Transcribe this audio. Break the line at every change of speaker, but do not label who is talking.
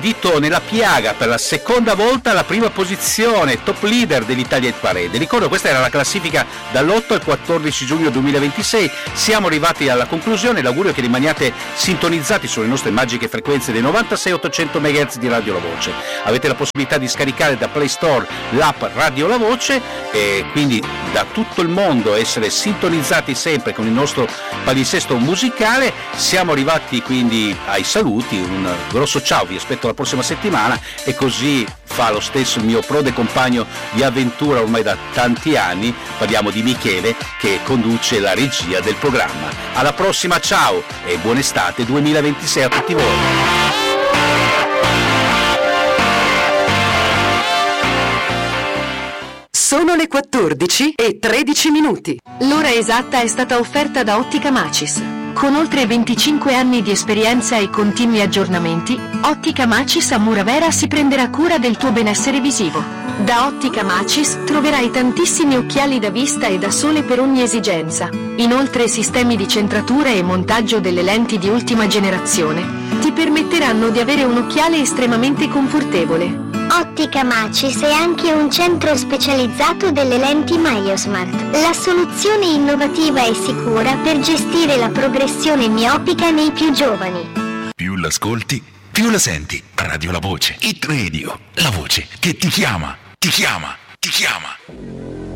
dito nella piaga per la seconda volta alla prima posizione, top leader dell'Italia Hit Parade. Ricordo, questa era la classifica dall'8 al 14 giugno 2026. Siamo arrivati alla conclusione, l'augurio è che rimaniate sintonizzati sulle nostre magiche frequenze dei 96-800 MHz di Radio La Voce. Avete la possibilità di scaricare da Play Store l'app Radio La Voce e quindi da tutto il mondo essere sintonizzati sempre con il nostro palinsesto musicale. Siamo arrivati quindi ai saluti, un grosso ciao, vi aspetto la prossima settimana, e così fa lo stesso il mio prode compagno di avventura ormai da tanti anni. Parliamo di Michele, che conduce la regia del programma. Alla prossima, ciao e buona estate 2026 a tutti voi.
Sono le 14:13.
L'ora esatta è stata offerta da Ottica Macis. Con oltre 25 anni di esperienza e continui aggiornamenti, Ottica Macis a Muravera si prenderà cura del tuo benessere visivo. Da Ottica Macis troverai tantissimi occhiali da vista e da sole per ogni esigenza. Inoltre sistemi di centratura e montaggio delle lenti di ultima generazione ti permetteranno di avere un occhiale estremamente confortevole.
Ottica Macis è anche un centro specializzato delle lenti MyoSmart, la soluzione innovativa e sicura per gestire la progressione miopica nei più giovani.
Più l'ascolti, più la senti. Radio La Voce, Hit Radio, la voce che ti chiama, ti chiama, ti chiama.